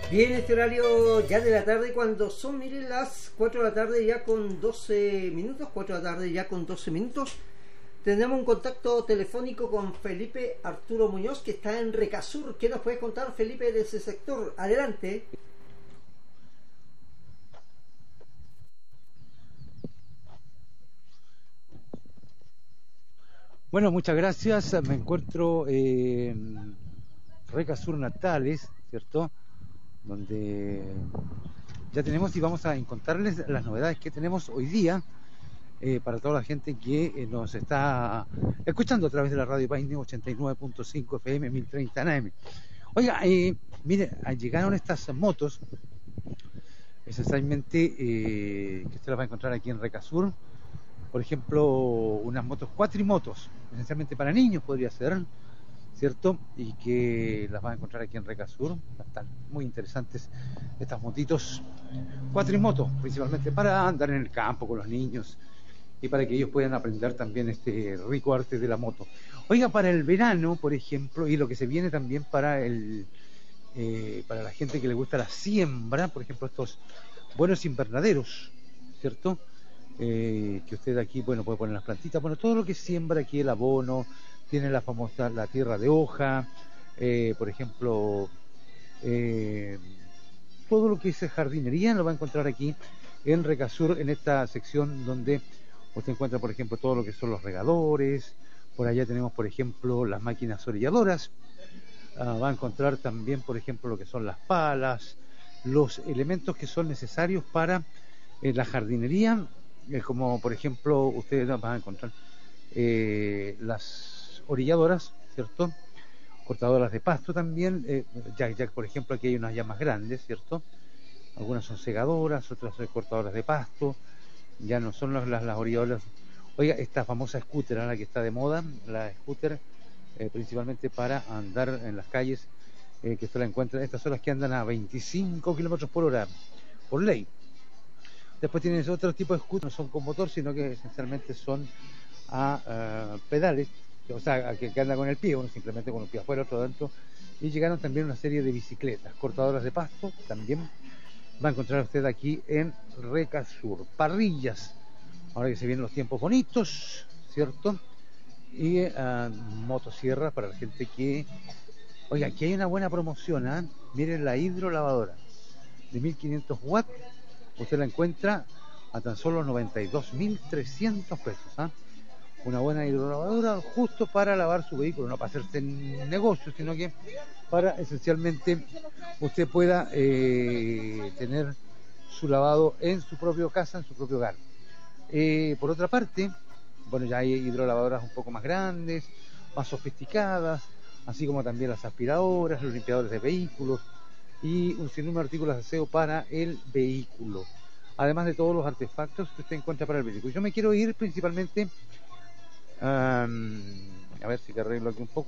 Bien, este horario ya de la tarde, cuando son, miren, las 4 de la tarde ya con 12 minutos, 4 de la tarde ya con 12 minutos, tendremos un contacto telefónico con Felipe Arturo Muñoz, que está en Recasur. ¿Qué nos puedes contar, Felipe, de ese sector? Adelante. Bueno, muchas gracias. Me encuentro en Recasur Natales, ¿cierto? Donde ya tenemos y vamos a contarles las novedades que tenemos hoy día para toda la gente que nos está escuchando a través de la radio Paine 89.5 FM 1030 AM. Oiga, mire, llegaron estas motos, esencialmente, que usted las va a encontrar aquí en Recasur. Por ejemplo, unas motos cuatrimotos, esencialmente para niños podría ser, ¿cierto? Y que las van a encontrar aquí en Recasur. Están muy interesantes estas motitos cuatrimotos, principalmente para andar en el campo con los niños y para que ellos puedan aprender también este rico arte de la moto. Oiga, para el verano, por ejemplo, y lo que se viene también para para la gente que le gusta la siembra, por ejemplo, estos buenos invernaderos, ¿cierto? Que usted aquí, bueno, puede poner las plantitas, bueno, todo lo que siembra aquí, el abono, tiene la famosa, la tierra de hoja, por ejemplo, todo lo que es jardinería lo va a encontrar aquí en Recasur, en esta sección donde usted encuentra, por ejemplo, todo lo que son los regadores. Por allá tenemos, por ejemplo, las máquinas orilladoras. Va a encontrar también, por ejemplo, lo que son las palas, los elementos que son necesarios para la jardinería, como por ejemplo ustedes van a encontrar las orilladoras, ¿cierto? Cortadoras de pasto también, ya por ejemplo aquí hay unas ya más grandes, ¿cierto? Algunas son segadoras, otras son cortadoras de pasto, ya no son las orilladoras. Oiga, esta famosa scooter, la que está de moda, la scooter, principalmente para andar en las calles, que usted la encuentra, estas son las que andan a 25 kilómetros por hora, por ley. Después tienes otro tipo de scooters, no son con motor, sino que esencialmente son a pedales, o sea, que anda con el pie, uno simplemente con el pie afuera, otro adentro. Y llegaron también una serie de bicicletas, cortadoras de pasto, también va a encontrar usted aquí en Recasur. Parrillas, ahora que se vienen los tiempos bonitos, ¿cierto? Y motosierras para la gente que... Oiga, aquí hay una buena promoción, ¿eh? Miren la hidrolavadora de 1500 watts. Usted la encuentra a tan solo 92.300 pesos. ¿Ah? Una buena hidrolavadora justo para lavar su vehículo, no para hacerse negocio, sino que para esencialmente usted pueda tener su lavado en su propia casa, en su propio hogar. Por otra parte, bueno, ya hay hidrolavadoras un poco más grandes, más sofisticadas, así como también las aspiradoras, los limpiadores de vehículos y un sinnúmero de artículos de aseo para el vehículo, además de todos los artefactos que usted encuentra para el vehículo. Yo me quiero ir principalmente, a ver si te arreglo aquí un poco,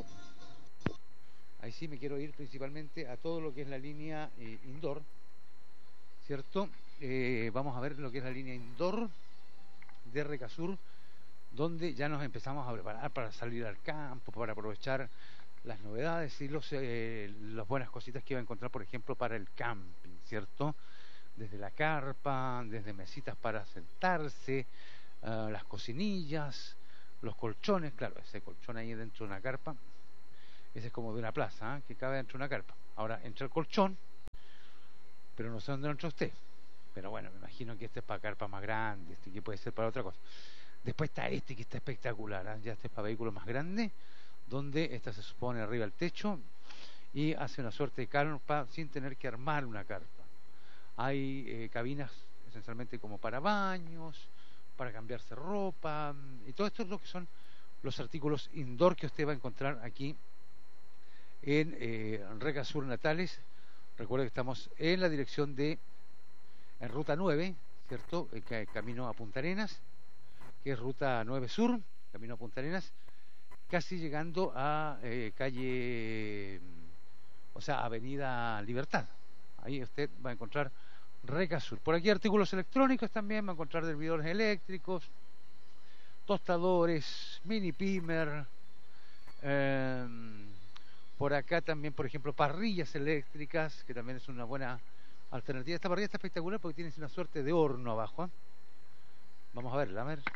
ahí sí me quiero ir principalmente a todo lo que es la línea indoor, ¿cierto? Vamos a ver lo que es la línea indoor de Recasur, donde ya nos empezamos a preparar para salir al campo, para aprovechar las novedades y las buenas cositas que iba a encontrar, por ejemplo, para el camping, ¿cierto? Desde la carpa, desde mesitas para sentarse, las cocinillas, los colchones. Claro, ese colchón ahí dentro de una carpa, ese es como de una plaza, que cabe dentro de una carpa. Ahora entra el colchón, pero no sé dónde entra usted. Pero bueno, me imagino que este es para carpa más grande, este que puede ser para otra cosa. Después está este que está espectacular, ya este es para vehículos más grandes, donde esta se supone arriba al techo y hace una suerte de carpa sin tener que armar una carpa. Hay cabinas esencialmente como para baños, para cambiarse ropa, y todo esto es lo que son los artículos indoor que usted va a encontrar aquí en Recasur Natales. Recuerde que estamos en la dirección en Ruta 9, ¿cierto? Camino a Punta Arenas, que es Ruta 9 Sur, camino a Punta Arenas, casi llegando a calle, o sea, Avenida Libertad. Ahí usted va a encontrar Recasur. Por aquí artículos electrónicos también, va a encontrar servidores eléctricos, tostadores, mini pimer, Por acá también, por ejemplo, parrillas eléctricas, que también es una buena alternativa. Esta parrilla está espectacular porque tiene una suerte de horno abajo, ¿eh? Vamos a verla, a ver.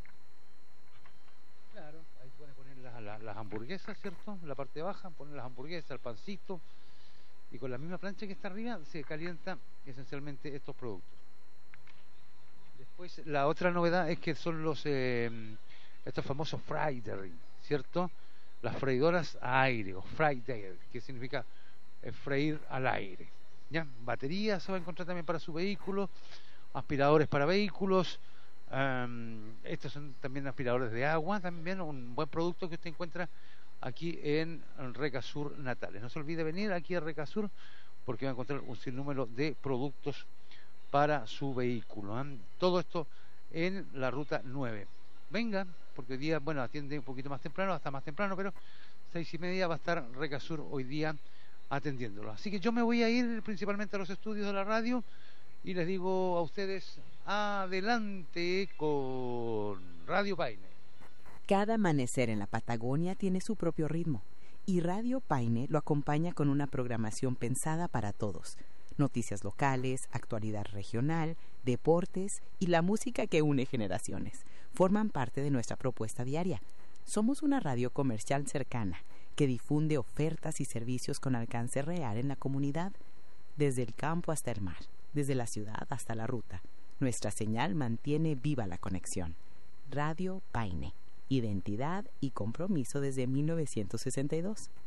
Claro, ahí pueden poner las hamburguesas, ¿cierto? En la parte baja, poner las hamburguesas, el pancito, y con la misma plancha que está arriba se calienta esencialmente estos productos. Después, la otra novedad es que son estos famosos fryer, ¿cierto? Las freidoras a aire, o fryer, que significa freír al aire, ¿ya? Baterías se va a encontrar también para su vehículo, aspiradores para vehículos, estos son también aspiradores de agua, también un buen producto que usted encuentra aquí en Recasur Natales. No se olvide venir aquí a Recasur porque va a encontrar un sinnúmero de productos para su vehículo, ¿eh? Todo esto en la ruta 9. Venga, porque hoy día, bueno, atiende un poquito más temprano, hasta más temprano, pero 6:30 va a estar Recasur hoy día atendiéndolo. Así que yo me voy a ir principalmente a los estudios de la radio y les digo a ustedes, adelante con Radio Paine. Cada amanecer en la Patagonia tiene su propio ritmo y Radio Paine lo acompaña con una programación pensada para todos. Noticias locales, actualidad regional, deportes y la música que une generaciones forman parte de nuestra propuesta diaria. Somos una radio comercial cercana que difunde ofertas y servicios con alcance real en la comunidad, desde el campo hasta el mar, desde la ciudad hasta la ruta. Nuestra señal mantiene viva la conexión. Radio Paine, identidad y compromiso desde 1962.